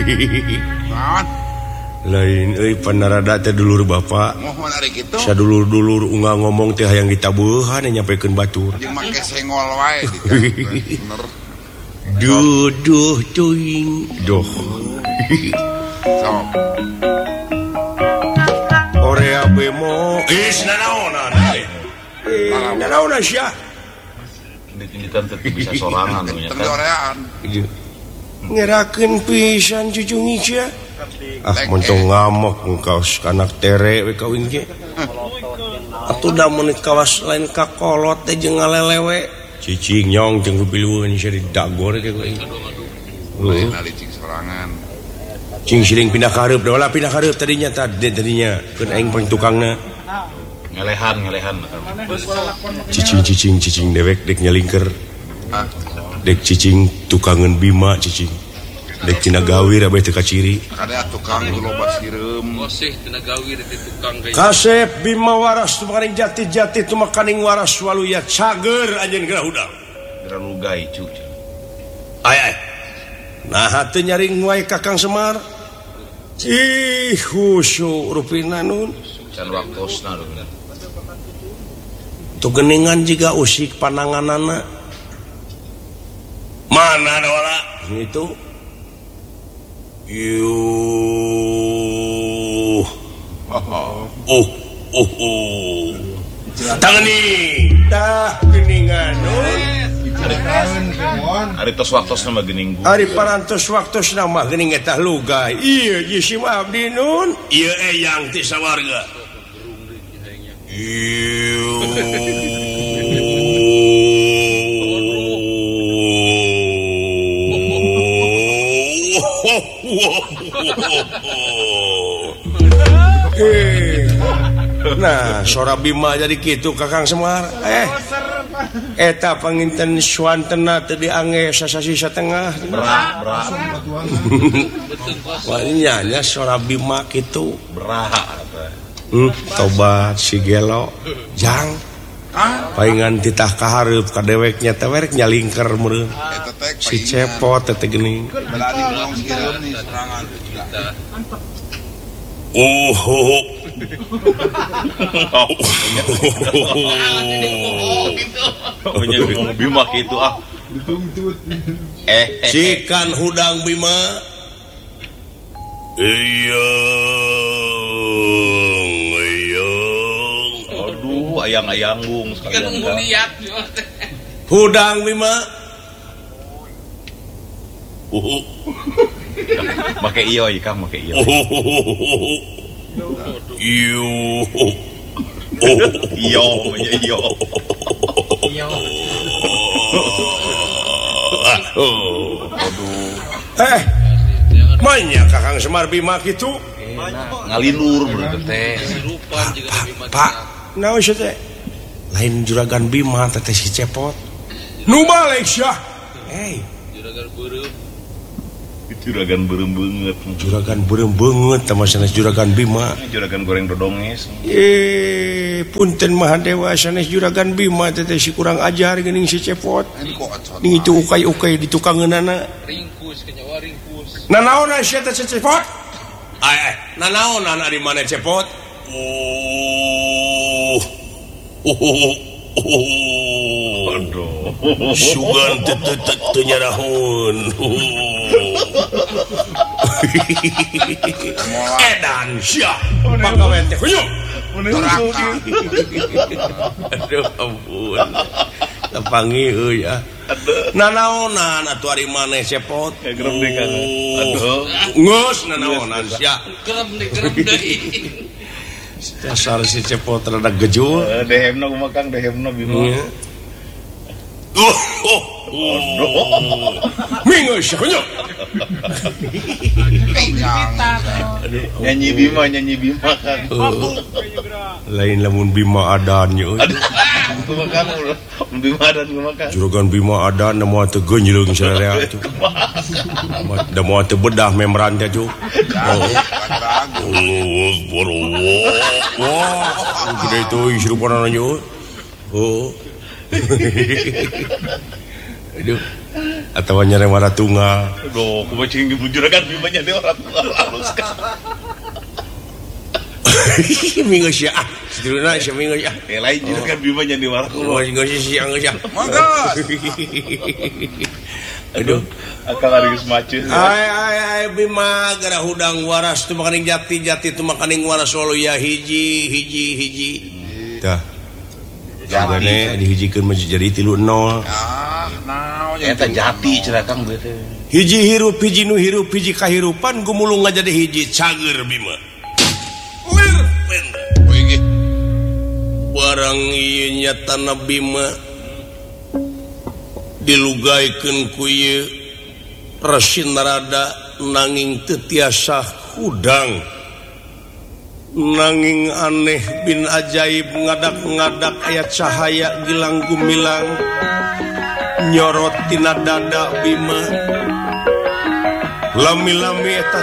lain panarada teh dulur bapak sadulur-dulur ungah ngomong teh hayang ditabuhan nyampekeun batur jeung make sengol wae bener duh tuing doh sok Korea bemo nanaonan nanaonan sia ditindikan teh bisa sorangan nya tendorean ngerakeun pisan cucungi sia mentong ngamok engkaus anak tere we kawin ge atuh da mun kawas lain ka kolot teh jeung ngalelewe cicing nyong jeung rupilueun sia di dagor teh kuing lain alicing sorangan cing siring pindah ka hareup da pindah ka hareup tadinya keun aing pang tukangna ngelehan cicing dewek dek nyalingker dek cicing tukangan Bima cicing dek tina gawir abeh teu kaciri kada tukang loba sireum osih tina gawir teh tukang kayak kasep Bima waras tumakaning jati-jati tumakaning waras waluya cager anjeun geura hudang geura lugay cu ay nah teu nyaring wae Kakang Semar ih husu rupina nun can waktosna bener tu geningan juga usik pananganana mana ada wala itu tangani tah geningan ari tos waktosna mah geuning ari parantos waktosna mah geuning eta lugay ieu ye si abdi nun ieu eyang ti sawarga nah sora Bima jadi kitu Kakang Semar eta panginten suantena teu diangge sasasi satengah berah wanya sora Bima kitu berah tobat si gelo jang paingan titah ka hareup ka deweknya teh werek nyalingker meureun si cepot teh geuning berani ngomong sireum nih serangan Bima kitu cikan hudang Bima iya aduh ayang-ayanggung sekalian hudang Bima make iyo Kang make iyo manya Kakang Semar Bima gitu ngalilur bener teh Pak naon sia teh lain juragan Bima teh si cepot nu balik sia juragan beureum beungeut teh sanes juragan Bima juragan goreng dodonges punten maha dewa sanes juragan Bima teh si kurang ajar geuning si cepot ning itu ukay-ukay di tukangeunana ringkus kenyawa ringkus nanaonan sia teh cepot nanaonan ari mana cepot aduh sugan teu nyarahun edan sia pagawean teh huyuh aduh ampun tepangi euy nanaonan atuh ari maneh cepot gerem deui kan aduh geus nanaonan sia gerem deui dasar si cepot rada gejul dehemna kumaha Kang dehemna Bima mingeus nya nyanyi Bima Kang lain lamun Bima adan nya kumaha Bima adan kumaha Kang juragan Bima adan moal teu geunjleung sararea atuh da moal teu bedah memran teh tuh wah gede itu isrupan nya aduh atau nyereng warna tunggal. Aduh, aku macam bujurakan bimanya dia orang tua halus kan. Minggu siang, sedulurna siang minggu siang. Lain juragan bimanya dia orang tua. Minggu siang siang. Mangga. Aduh, akang ada semacam. Ay Bima gara hudang waras tu makaning jati tu makaning waras solo ya hiji. Tah. Jane dihijikeun mah jadi 3-0. Naon Eta jati cenah Kang beuh. Hiji hirup hiji nu hirup hiji kahirupan gumulung ngajadi hiji cager Bima. Barang ieu nyatana Bima dilugaikeun ku ieu Resi Narada nanging teu tiasa hudang nanging aneh bin ajaib ngadak-ngadak aya cahaya gilang gumilang nyorot tina dada Bima lami-lami eta